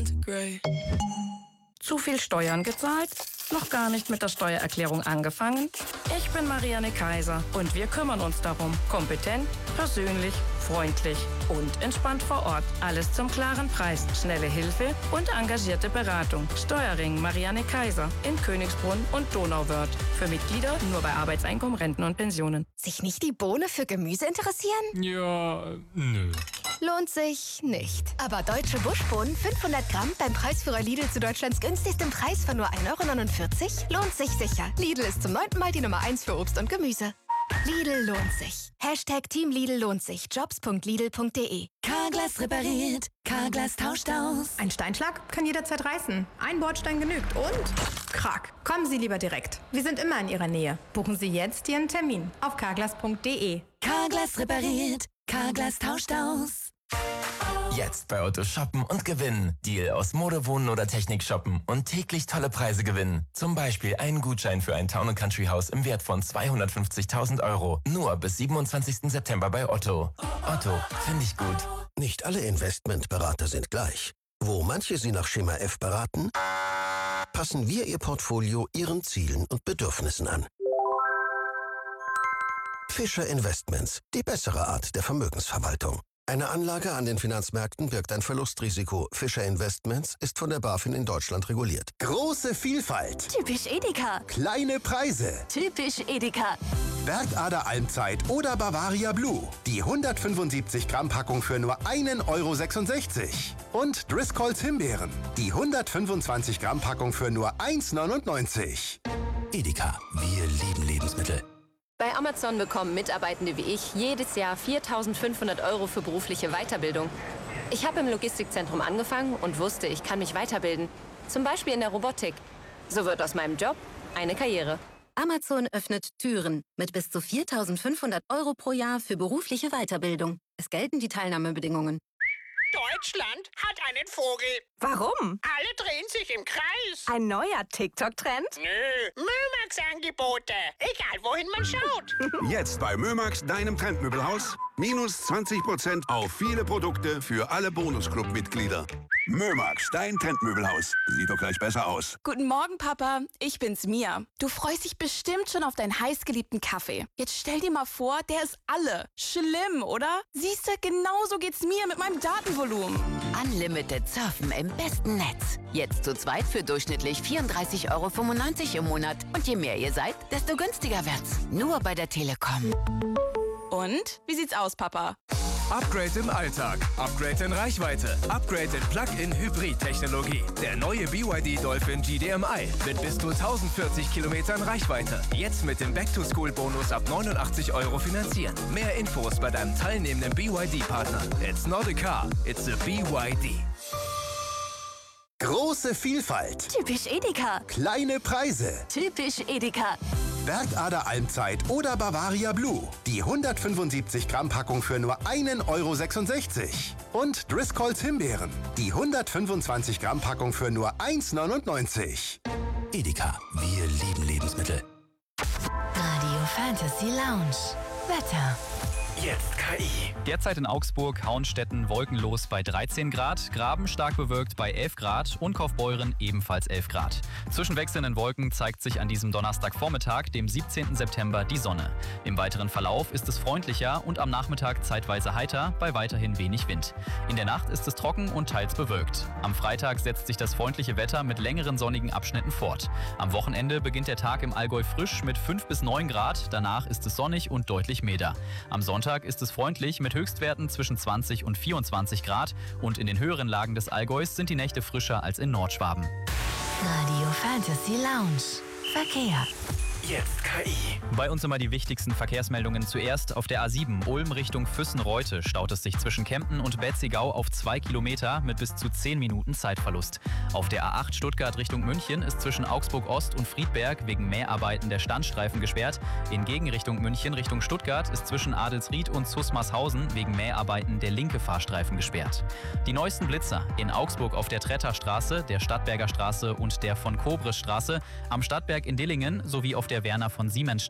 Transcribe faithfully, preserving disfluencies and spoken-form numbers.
Zu viel Steuern gezahlt? Noch gar nicht mit der Steuererklärung angefangen? Ich bin Marianne Kaiser und wir kümmern uns darum. Kompetent, persönlich, freundlich und entspannt vor Ort. Alles zum klaren Preis, schnelle Hilfe und engagierte Beratung. Steuerring Marianne Kaiser in Königsbrunn und Donauwörth. Für Mitglieder nur bei Arbeitseinkommen, Renten und Pensionen. Sich nicht die Bohne für Gemüse interessieren? Ja, nö. Lohnt sich nicht. Aber deutsche Buschbohnen fünfhundert Gramm beim Preisführer Lidl zu Deutschlands günstigstem Preis von nur ein Euro neunundvierzig lohnt sich sicher. Lidl ist zum neunten Mal die Nummer eins für Obst und Gemüse. Lidl lohnt sich. Hashtag Team Lidl lohnt sich. Jobs punkt lidl punkt de. Carglass repariert. Carglass tauscht aus. Ein Steinschlag kann jederzeit reißen. Ein Bordstein genügt und krack. Kommen Sie lieber direkt. Wir sind immer in Ihrer Nähe. Buchen Sie jetzt Ihren Termin auf carglass punkt de. Carglass repariert. Carglass tauscht aus. Jetzt bei Otto shoppen und gewinnen. Deal aus Mode, Wohnen oder Technik shoppen und täglich tolle Preise gewinnen. Zum Beispiel einen Gutschein für ein Town and Country Haus im Wert von zweihundertfünfzigtausend Euro. Nur bis siebenundzwanzigsten September bei Otto. Otto, finde ich gut. Nicht alle Investmentberater sind gleich. Wo manche Sie nach Schema F beraten, passen wir Ihr Portfolio Ihren Zielen und Bedürfnissen an. Fischer Investments, die bessere Art der Vermögensverwaltung. Eine Anlage an den Finanzmärkten birgt ein Verlustrisiko. Fischer Investments ist von der BaFin in Deutschland reguliert. Große Vielfalt. Typisch Edeka. Kleine Preise. Typisch Edeka. Bergader Almzeit oder Bavaria Blue. Die hundertfünfundsiebzig Gramm Packung für nur ein Euro sechsundsechzig. Und Driscolls Himbeeren. Die hundertfünfundzwanzig Gramm Packung für nur eins neunundneunzig. Edeka, wir lieben Lebensmittel. Bei Amazon bekommen Mitarbeitende wie ich jedes Jahr viertausendfünfhundert Euro für berufliche Weiterbildung. Ich habe im Logistikzentrum angefangen und wusste, ich kann mich weiterbilden. Zum Beispiel in der Robotik. So wird aus meinem Job eine Karriere. Amazon öffnet Türen mit bis zu viertausendfünfhundert Euro pro Jahr für berufliche Weiterbildung. Es gelten die Teilnahmebedingungen. Deutschland hat einen Vogel. Warum? Alle drehen sich im Kreis. Ein neuer TikTok-Trend? Nö, Mömax-Angebote. Egal, wohin man schaut. Jetzt bei Mömax, deinem Trendmöbelhaus. Minus zwanzig Prozent auf viele Produkte für alle Bonusclub-Mitglieder. Mömax, dein Trendmöbelhaus. Sieht doch gleich besser aus. Guten Morgen, Papa. Ich bin's, Mia. Du freust dich bestimmt schon auf deinen heißgeliebten Kaffee. Jetzt stell dir mal vor, der ist alle. Schlimm, oder? Siehst du, genauso geht's mir mit meinem Datenvolumen. Unlimited Surfen im besten Netz. Jetzt zu zweit für durchschnittlich vierunddreißig Euro fünfundneunzig im Monat. Und je mehr ihr seid, desto günstiger wird's. Nur bei der Telekom. Und? Wie sieht's aus, Papa? Upgrade im Alltag, Upgrade in Reichweite, Upgrade in Plug-in-Hybrid-Technologie. Der neue B Y D Dolphin G D M I mit bis zu tausendvierzig Kilometern Reichweite. Jetzt mit dem Back-to-School-Bonus ab neunundachtzig Euro finanzieren. Mehr Infos bei deinem teilnehmenden B Y D-Partner. It's not a car, it's a B Y D. Große Vielfalt. Typisch Edeka. Kleine Preise. Typisch Edeka. Bergader Almzeit oder Bavaria Blue. Die hundertfünfundsiebzig Gramm Packung für nur ein Euro sechsundsechzig. Und Driscolls Himbeeren. Die hundertfünfundzwanzig Gramm Packung für nur eins neunundneunzig. Edeka, wir lieben Lebensmittel. Radio Fantasy Lounge. Wetter. Jetzt K I. Derzeit in Augsburg, Hauenstetten wolkenlos bei dreizehn Grad, Graben stark bewölkt bei elf Grad und Kaufbeuren ebenfalls elf Grad. Zwischen wechselnden Wolken zeigt sich an diesem Donnerstagvormittag, dem siebzehnten September, die Sonne. Im weiteren Verlauf ist es freundlicher und am Nachmittag zeitweise heiter, bei weiterhin wenig Wind. In der Nacht ist es trocken und teils bewölkt. Am Freitag setzt sich das freundliche Wetter mit längeren sonnigen Abschnitten fort. Am Wochenende beginnt der Tag im Allgäu frisch mit fünf bis neun Grad, danach ist es sonnig und deutlich milder. Am Sonntag ist es freundlich mit Höchstwerten zwischen zwanzig und vierundzwanzig Grad und in den höheren Lagen des Allgäus sind die Nächte frischer als in Nordschwaben. Radio Fantasy Lounge. Verkehr. Jetzt K I. Bei uns immer die wichtigsten Verkehrsmeldungen. Zuerst auf der A sieben Ulm Richtung Füssen-Reute staut es sich zwischen Kempten und Betzigau auf zwei Kilometer mit bis zu zehn Minuten Zeitverlust. Auf der A acht Stuttgart Richtung München ist zwischen Augsburg Ost und Friedberg wegen Mäharbeiten der Standstreifen gesperrt. In Gegenrichtung München Richtung Stuttgart ist zwischen Adelsried und Zusmarshausen wegen Mäharbeiten der linke Fahrstreifen gesperrt. Die neuesten Blitzer in Augsburg auf der Tretterstraße, der Stadtberger Straße und der von Kobres Straße, am Stadtberg in Dillingen sowie auf der Werner von Siemens